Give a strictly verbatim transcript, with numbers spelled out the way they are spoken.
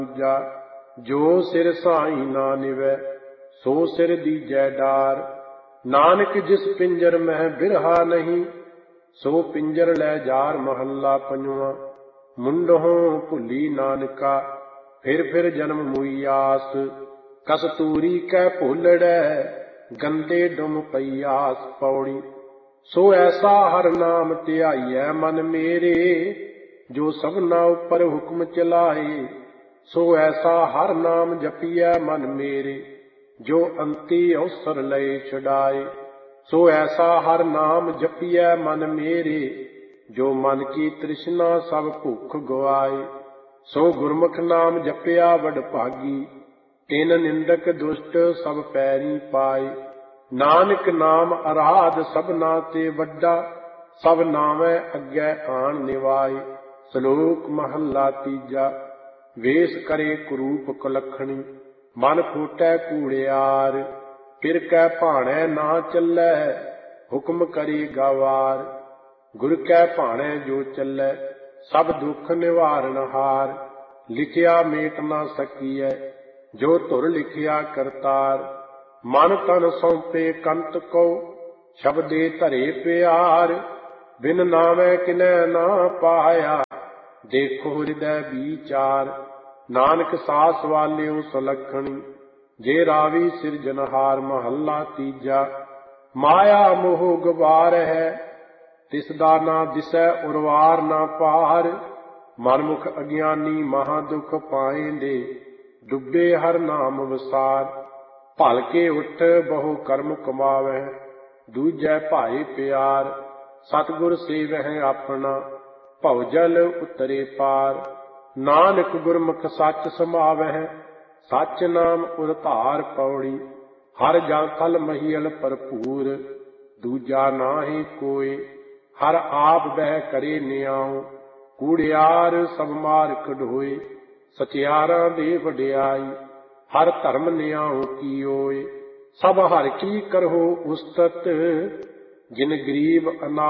ਜਾ ਜੋ ਸਿਰ ਸਾਈ ਨਾ ਨਿਵੈ ਸੋ ਸਿਰ ਦੀਜੈ ਡਾਰ। ਨਾਨਕ ਜਿਸ ਪਿੰਜਰ ਮਹਿ ਬਿਰਹਾ ਨਹੀਂ ਸੋ ਪਿੰਜਰ ਲੈ ਜਾਰ। ਮਹੱਲਾ ਪੰਜਵਾਂ। ਮੁੰਡਹੁ ਭੁੱਲੀ ਨਾਨਕਾ ਫਿਰ ਫਿਰ ਜਨਮ ਮੁਈ ਆਸ। ਕਸਤੂਰੀ ਕੈ ਭੁੱਲੜੈ ਗੰਦੇ ਡੁਮ ਪਈ ਆਸ। ਪੌੜੀ। ਸੋ ਐਸਾ ਹਰ ਨਾਮ ਧਿਆਈਐ ਮਨ ਮੇਰੇ ਜੋ ਸਭਨਾ ਉੱਪਰ ਹੁਕਮ ਚਲਾਏ। ਸੋ ਐਸਾ ਹਰ ਨਾਮ ਜਪੀਐ ਮਨ ਮੇਰੇ ਜੋ ਅੰਤੀ ਅਵਸਰ ਲਏ ਛੁਡਾਏ। ਸੋ ਐਸਾ ਹਰ ਨਾਮ ਜਪੀਐ ਮਨ ਮੇਰੇ ਜੋ ਮਨ ਕੀ ਤ੍ਰਿਸ਼ਨਾ ਸਭ ਭੁੱਖ ਗਵਾਏ। ਸੋ ਗੁਰਮੁਖ ਨਾਮ ਜਪਿਆ ਵਡਭਾਗੀ ਤਿਨ ਨਿੰਦਕ ਦੁਸ਼ਟ ਸਭ ਪੈਰੀ ਪਾਏ। ਨਾਨਕ ਨਾਮ ਅਰਾਧ ਸਭਨਾ ਤੇ ਵੱਡਾ ਸਭ ਨਾਮੈ ਅੱਗੇ ਆਣ ਨਿਵਾਏ। ਸ਼ਲੋਕ ਮਹੱਲਾ ਤੀਜਾ। ਵੇਸ ਕਰੇ ਕੁਰੂਪ ਕੁਲੱਖਣੀ ਮਨ ਫੂਟੈ ਕੂੜਿਆਰ। ਫਿਰ ਕੈ ਭਾਣੈ ਨਾ ਚੱਲੈ ਹੁਕਮ ਕਰੇ ਗਾਵਾਰ। ਗੁਰ ਕੈ ਭਾਣੈ ਜੋ ਚੱਲੈ ਸਭ ਦੁੱਖ ਨਿਵਾਰਨ ਹਾਰ। ਲਿਖਿਆ ਮੇਟ ਨਾ ਸਕੀਐ ਜੋ ਧੁਰ ਲਿਖਿਆ ਕਰਤਾਰ। ਮਨ ਤਨ ਸੌਂਪੇ ਕੰਤ ਕੋ ਸ਼ਬਦੇ ਧਰੇ ਪਿਆਰ। ਬਿਨ ਨਾਮੈ ਕਿਨੈ ਨਾ ਪਾਇਆ ਦੇਖੋ ਹਿਰਦੈ ਵਿਚਾਰ। ਨਾਨਕ ਸਾਸ ਵਾਲਿਓ ਸੁਲੱਖਣੀ ਜੇ ਰਾਵੀ ਸਿਰਜਨਹਾਰ। ਮਹੱਲਾ ਤੀਜਾ। ਮਾਇਆ ਮੋਹ ਗਵਾਰ ਹੈ ਤਿਸ ਦਾ ਨਾ ਦਿਸੈ ਉਰਵਾਰ ਨਾ ਪਾਰ। ਮਨਮੁਖ ਅਗਿਆਨੀ ਮਹਾ ਦੁਖ ਪਾਏਂਦੇ ਡੁੱਬੇ ਹਰ ਨਾਮ ਵਿਸਾਰ। ਭਲਕੇ ਉੱਠ ਬਹੁ ਕਰਮ ਕਮਾਵੈ ਦੂਜੈ ਭਾਏ ਪਿਆਰ। ਸਤਿਗੁਰ ਸੇਵਹਿ ਆਪਣਾ ਭਉ ਜਲ ਉਤਰੇ ਪਾਰ। ਨਾਨਕ ਗੁਰਮੁਖ ਸੱਚ ਸਮਾਵਹਿ ਸੱਚ ਨਾਮ ਉਰਧਾਰ। ਪੌੜੀ। ਹਰ ਜਾਂ ਕਲ ਮਹੀਅਲ ਭਰਪੂਰ ਦੂਜਾ ਨਾਹੀ ਕੋਇ। ਹਰ ਆਪ ਬਹਿ ਕਰੇ ਨਿਆਉ ਕੂੜਿਆਰ ਸਭ ਮਾਰ ਕਢੋਏ। ਸਚਿਆਰਾਂ ਦੇ ਵਡਿਆਈ ਹਰ ਧਰਮ ਨਿਆਉ ਕੀਓਏ। ਸਭ ਹਰ ਕੀ ਕਰਹੁ ਉਸਤਤ ਜਿਨ ਗਰੀਬ ਅਨਾ